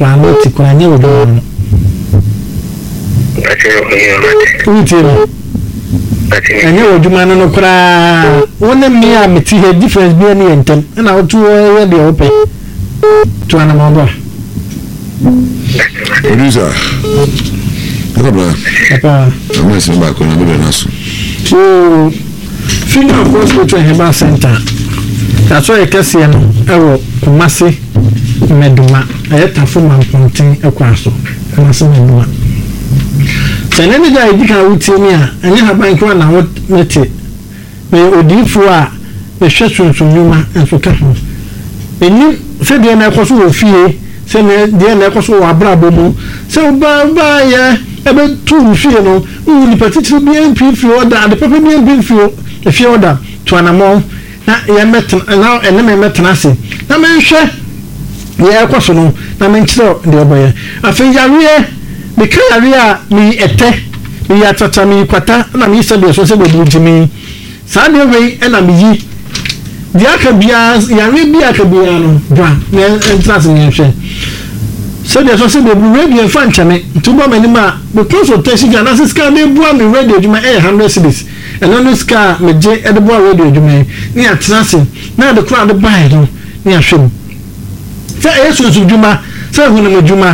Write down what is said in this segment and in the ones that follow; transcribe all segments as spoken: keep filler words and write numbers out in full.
plano ti kwa nye odo no uti no enye odwuma no kra wona me a meti he difference bi na yentem na otu we de ope to ana mo ba producer Papa, Papa, I'm going to back on the naso. So, feeling of course go to a Heba Center. That's why I can see an arrow, Kumasi, Meduma, a Tafuma Ponting, a Quasto, Kumasi Meduma. So, any guy you can tell me, and you have bank one and what met it. May Odi Fua, the Shetron from Yuma and for Catholic. And you said the Anacosu of Fee, say the Anacosu of Abrabo, so bye yeah. Ebe two fie no uni particular B N P fie order the paper B N P fie the fie order to anamo na ye met na ene me metena se na me hwe ye ekoso no na me nkire de oboye afi yawe me ka yawe a me ete me ya tata me kwata na me se de so se bebu ntimi sa de we e na me yi dia ka bia yawe bia ka bia no bra na entrance ne hwe so there's also the radio fan channel to bo manima because of testing na sika dey bua me radio juma one hundred cities and on this car me je e dey bua radio juma ni atrase na the crowd buy no ni ahwem say yesu su juma say hu na me juma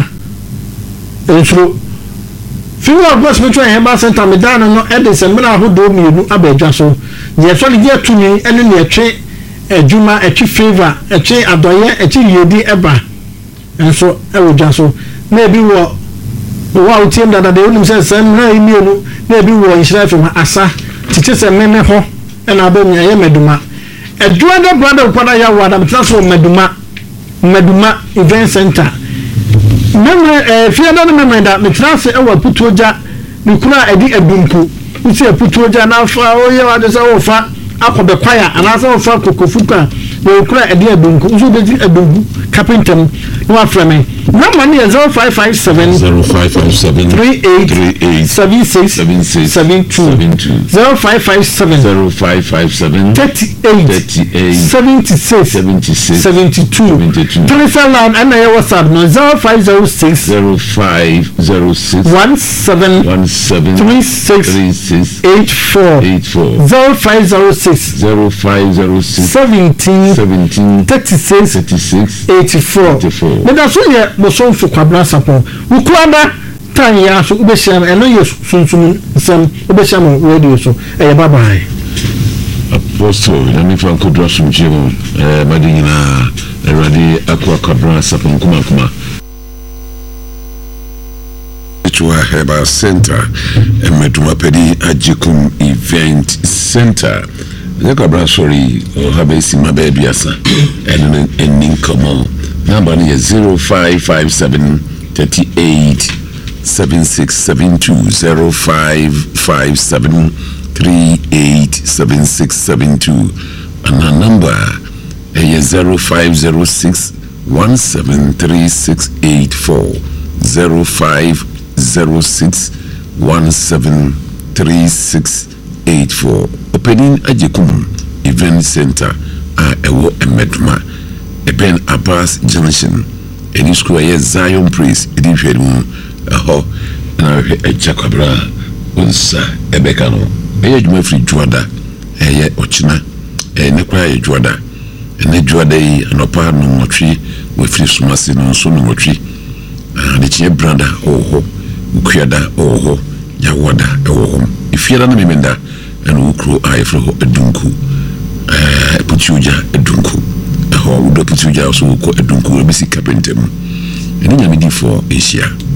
enso fiwo boss me try Heba Center me dan no e dey se me na hodo mienu abadwa so ye so le ye tumi ene ne etwe ejuma etwe favor etwe adoye etwe yedi eba enso e wodwa so na bi wo wo utiem dada de unim se sem na imienu na bi wo nhira fem asa tete se meme ho e na ba nya ye meduma edua da brother kwada ya wada metaso meduma meduma event center meme eh fiada na meme da metraso e wa putuoja ni kura edi edumpu uti e putuoja na fa oye wade se wo fa akobe kwaya anasa wo fa kokofuka we kura edi edumpu uso be edumpu carpenter no aframe number ni zero five five seven zero five five seven three eight seven six seven two zero five five seven zero five five seven thirty-eight seventy-six seventy-six seventy-two telephone line and your WhatsApp no zero five zero six zero five zero six one seven one seven three six three six eight four eight four zero five zero six zero five zero six seventeen seventeen thirty-six thirty-six eighty-four but that's what you boson for kwabra support ukwada tan ya so ubesham eno ye sunsun sam ubesham radio so eh bye bye apostle na mi fan ko dro sum jemo eh madina eradi akwa kwabra support kuma kuma Chua Heba Center Meduma Pedi Ajikum Event Center Zakabra sorry or habesi mabebi asa and an income number is zero five five seven thirty-eight seven six seven two zero five five seven three eight seven six seven two and our number is zero five zero six one seven three six eight four zero five zero six one seven three six eight four opening Ajikum Event Center a ewo Meduma Eben Abbas Junction any school here Zion Praise edin hwere mu eho na e Jakwabra unsa ebeka no eye dwuma free Juada eye ochina e ne kwa ye Juada ene Juada yi anopa no motwe we free sumase no so no motwe na tie brother oho ukuyada oho yawada oho ifiada na memenda ene ukro ayefro edunku eh puchuja edunku ho do puchuja so ko edunku ebisi carpenter mu ene nyame di for Asia